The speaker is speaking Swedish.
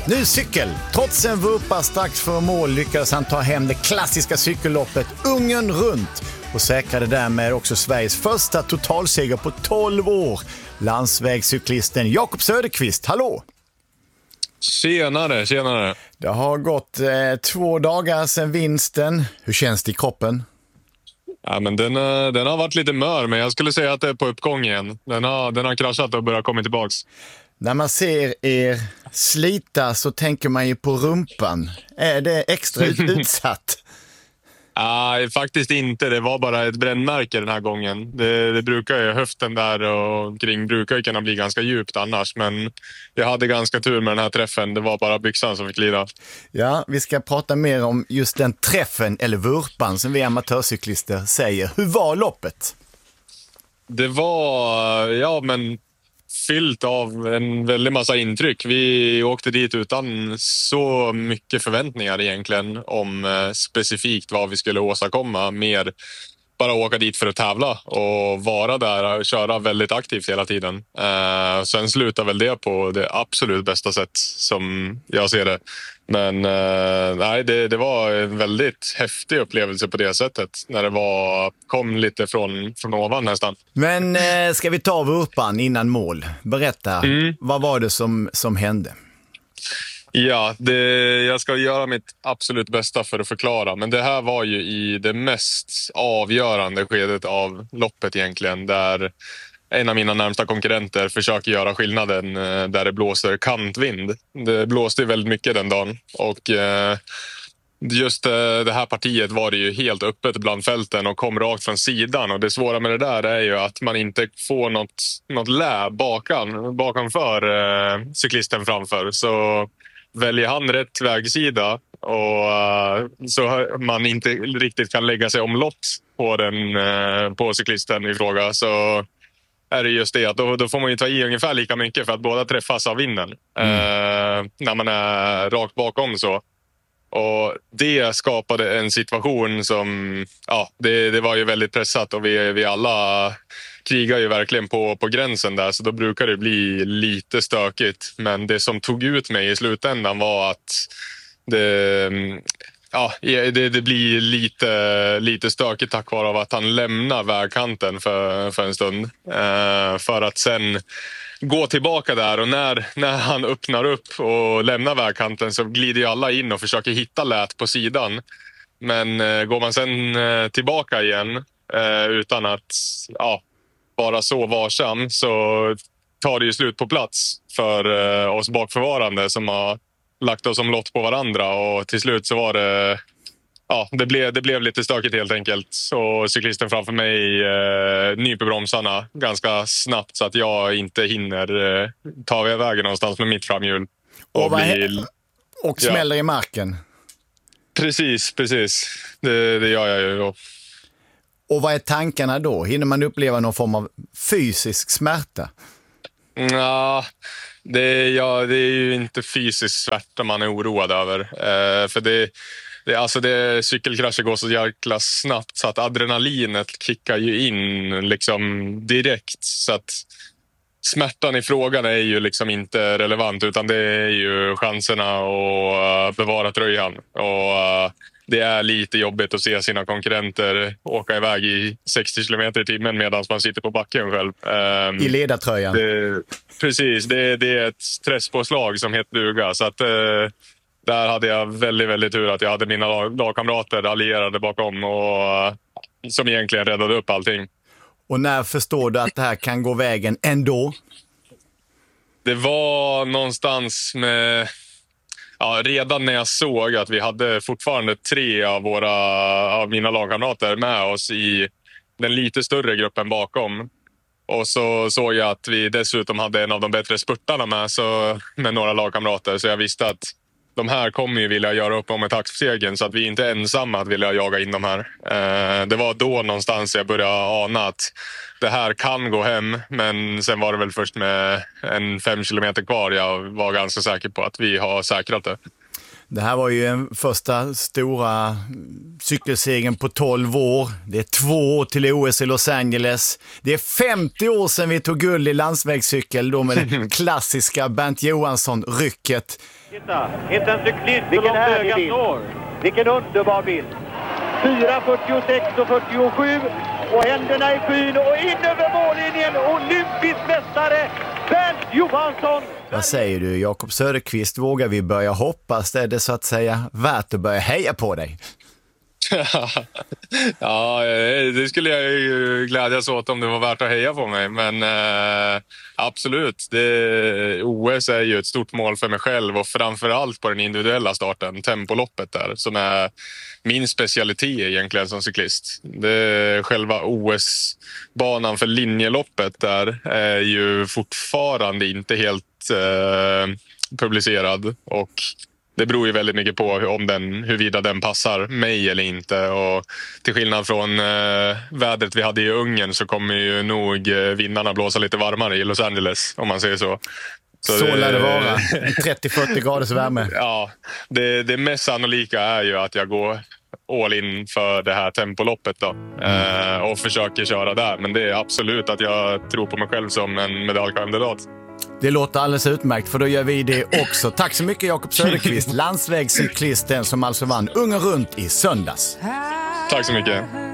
Ny cykel. Trots en vurpa strax för mål lyckades han ta hem det klassiska cykelloppet Ungern runt och säkrade därmed också Sveriges första totalseger på 12 år. Landsvägscyklisten Jakob Söderqvist, hallå! Tjenare. Det har gått 2 dagar sedan vinsten. Hur känns det i kroppen? Ja, men den har varit lite mör, men jag skulle säga att det är på uppgång igen. Den har kraschat och börjat komma tillbaks. När man ser er slita så tänker man ju på rumpan. Är det extra utsatt? Nej, faktiskt inte. Det var bara ett brännmärke den här gången. Det brukar ju, höften där och kring brukar ju kunna bli ganska djupt annars. Men jag hade ganska tur med den här träffen. Det var bara byxan som fick lida. Ja, vi ska prata mer om just den träffen eller vurpan som vi amatörcyklister säger. Hur var loppet? Det var, fyllt av en väldigt massa intryck. Vi åkte dit utan så mycket förväntningar egentligen om specifikt vad vi skulle åstadkomma. Mer bara åka dit för att tävla och vara där och köra väldigt aktivt hela tiden. Sen slutar väl det på det absolut bästa sätt som jag ser det. Men det var en väldigt häftig upplevelse på det sättet. När det kom lite från ovan nästan. Men ska vi ta vurpan innan mål? Berätta, vad var det som hände? Ja, jag ska göra mitt absolut bästa för att förklara. Men det här var ju i det mest avgörande skedet av loppet egentligen. Där en av mina närmsta konkurrenter försöker göra skillnaden där det blåser kantvind. Det blåste väldigt mycket den dagen. Och just det här partiet var det ju helt öppet bland fälten och kom rakt från sidan. Och det svåra med det där är ju att man inte får något lä bakanför cyklisten framför. Så väljer han rätt vägsida och så man inte riktigt kan lägga sig omlott på cyklisten i fråga, så är det just det att då får man ju ta i ungefär lika mycket för att båda träffas av vinden när man är rakt bakom så. Och det skapade en situation som, det var ju väldigt pressat och vi alla krigar ju verkligen på gränsen där, så då brukar det bli lite stökigt. Men det som tog ut mig i slutändan var att det blir lite stökigt tack vare att han lämnar vägkanten för en stund. För att sen gå tillbaka där, och när han öppnar upp och lämnar vägkanten så glider ju alla in och försöker hitta lät på sidan. Men går man sen tillbaka igen utan att vara så varsam, så tar det ju slut på plats för oss bakförvarande som har lagt oss som lott på varandra, och till slut så var det det blev lite stökigt helt enkelt. Så cyklisten framför mig nyper bromsarna ganska snabbt så att jag inte hinner ta vägen någonstans med mitt framhjul. Och smäller i marken. Precis. Det gör jag ju då. Och vad är tankarna då? Hinner man uppleva någon form av fysisk smärta? Det är ju inte fysisk smärta man är oroad över. För cykelkrascher går så jäkla snabbt så att adrenalinet kickar ju in liksom direkt. Så att smärtan i frågan är ju liksom inte relevant, utan det är ju chanserna att bevara tröjan. Och det är lite jobbigt att se sina konkurrenter åka iväg i 60 km i timmen medan man sitter på backen själv. I ledartröjan. Precis, det är ett stresspåslag som heter duga. Så att där hade jag väldigt, väldigt tur att jag hade mina lagkamrater allierade bakom och som egentligen räddade upp allting. Och när förstår du att det här kan gå vägen ändå? Det var någonstans med... redan när jag såg att vi hade fortfarande 3 av mina lagkamrater med oss i den lite större gruppen bakom. Och så såg jag att vi dessutom hade en av de bättre spurtarna med några lagkamrater. Så jag visste att de här kommer ju vilja göra upp om ett axelsegen, så att vi inte är ensamma att vilja jaga in de här. Det var då någonstans jag började ana att det här kan gå hem. Men sen var det väl först med en 5 kilometer kvar jag var ganska säker på att vi har säkrat det. Det här var ju en första stora cykelsegern på 12 år. Det är 2 år till OS i Los Angeles. Det är 50 år sedan vi tog guld i landsvägscykel då med det klassiska Bernt Johansson-rycket. Titta, inte en cyklist så långt ögat når. Vilken underbar bild. 4:46 och 47 och händerna i skyn och in över mållinjen. Olympisk mästare Bernt Johansson. Vad säger du, Jakob Söderqvist? Vågar vi börja hoppas? Är det så att säga värt att börja heja på dig? Ja, det skulle jag ju glädjas åt om det var värt att heja på mig. Men absolut, OS är ju ett stort mål för mig själv och framförallt på den individuella starten, tempoloppet där, som är min specialitet egentligen som cyklist. Det själva OS-banan för linjeloppet där är ju fortfarande inte helt publicerad och det beror ju väldigt mycket på huruvida den passar mig eller inte. Och till skillnad från vädret vi hade i Ungern så kommer ju nog vindarna blåsa lite varmare i Los Angeles, om man säger så. Så lär det vara. 30-40 graders värme. Ja, det mest sannolika är ju att jag går all in för det här tempoloppet då, och försöker köra där. Men det är absolut att jag tror på mig själv som en medaljkandidat. Det låter alldeles utmärkt, för då gör vi det också. Tack så mycket, Jakob Söderqvist, landsvägscyklisten som alltså vann Ungern runt i söndags. Tack så mycket.